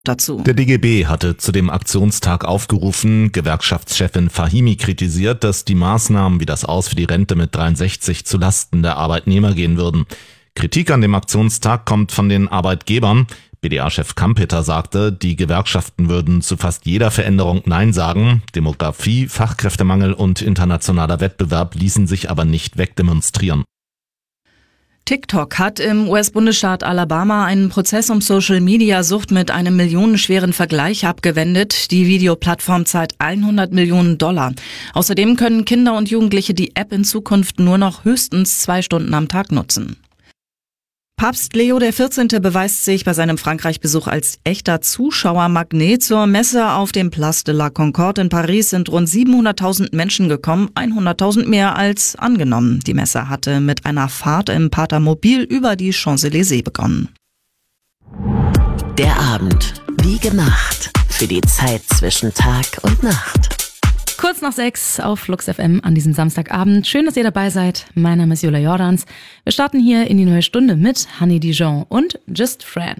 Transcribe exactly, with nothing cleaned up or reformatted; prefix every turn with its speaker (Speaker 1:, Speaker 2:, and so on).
Speaker 1: dazu.
Speaker 2: Der D G B hatte zu dem Aktionstag aufgerufen. Gewerkschaftschefin Fahimi kritisiert, dass die Maßnahmen wie das Aus für die Rente mit dreiundsechzig zu Lasten der Arbeitnehmer gehen würden. Kritik an dem Aktionstag kommt von den Arbeitgebern. B D A-Chef Kampeter sagte, die Gewerkschaften würden zu fast jeder Veränderung Nein sagen. Demografie, Fachkräftemangel und internationaler Wettbewerb ließen sich aber nicht wegdemonstrieren.
Speaker 1: TikTok hat im U S-Bundesstaat Alabama einen Prozess um Social-Media-Sucht mit einem millionenschweren Vergleich abgewendet. Die Videoplattform zahlt hundert Millionen Dollar. Außerdem können Kinder und Jugendliche die App in Zukunft nur noch höchstens zwei Stunden am Tag nutzen. Papst Leo der vierzehnte beweist sich bei seinem Frankreich-Besuch als echter Zuschauermagnet. Zur Messe auf dem Place de la Concorde in Paris sind rund siebenhunderttausend Menschen gekommen, hunderttausend mehr als angenommen. Die Messe hatte mit einer Fahrt im Patermobil über die Champs-Élysées begonnen.
Speaker 3: Der Abend, wie gemacht, für die Zeit zwischen Tag und Nacht.
Speaker 4: Kurz nach sechs auf Flux F M an diesem Samstagabend. Schön, dass ihr dabei seid. Mein Name ist Jula Jordans. Wir starten hier in die neue Stunde mit Honey Dijon und Just Friends.